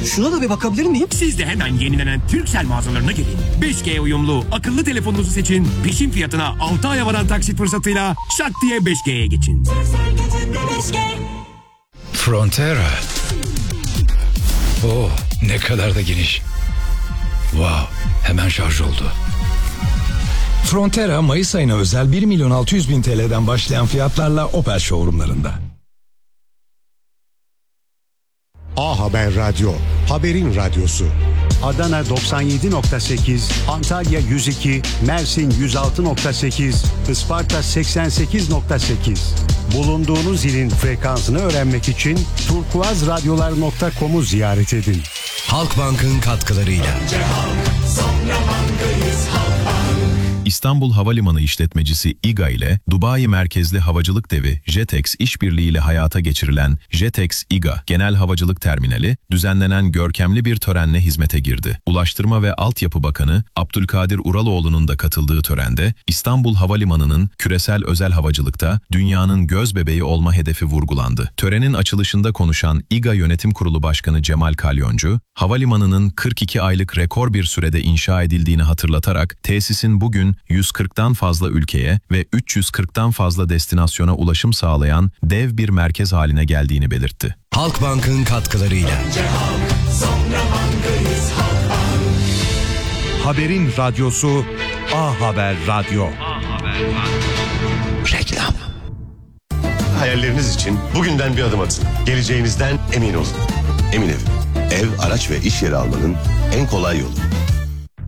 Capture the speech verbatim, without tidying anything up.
Şuna da bir bakabilir miyim? Siz de hemen yenilenen Turkcell mağazalarına gelin. beş G uyumlu akıllı telefonunuzu seçin. Peşin fiyatına altı aya varan taksit fırsatıyla şak diye beş G'ye geçin. Frontera. Oh, ne kadar da geniş. Wow, hemen şarj oldu. Frontera Mayıs ayına özel bir milyon altı yüz bin T L'den başlayan fiyatlarla Opel showroomlarında. A Haber Radyo, haberin radyosu. Adana doksan yedi nokta sekiz, Antalya yüz iki, Mersin yüz altı nokta sekiz, Isparta seksen sekiz nokta sekiz. Bulunduğunuz ilin frekansını öğrenmek için turkuazradyolar nokta com'u ziyaret edin. Halkbank'ın katkılarıyla. İstanbul Havalimanı işletmecisi İGA ile Dubai merkezli havacılık devi Jetex işbirliğiyle hayata geçirilen Jetex İGA Genel Havacılık Terminali düzenlenen görkemli bir törenle hizmete girdi. Ulaştırma ve Altyapı Bakanı Abdülkadir Uraloğlu'nun da katıldığı törende İstanbul Havalimanı'nın küresel özel havacılıkta dünyanın gözbebeği olma hedefi vurgulandı. Törenin açılışında konuşan İGA Yönetim Kurulu Başkanı Cemal Kalyoncu, havalimanının kırk iki aylık rekor bir sürede inşa edildiğini hatırlatarak tesisin bugün yüz kırktan fazla ülkeye ve üç yüz kırktan fazla destinasyona ulaşım sağlayan dev bir merkez haline geldiğini belirtti. Halkbank'ın katkılarıyla. Haberin radyosu A Haber Radyo. Reklam. Hayalleriniz için bugünden bir adım atın. Geleceğinizden emin olun. Emin Ev. Ev, araç ve iş yeri almanın en kolay yolu.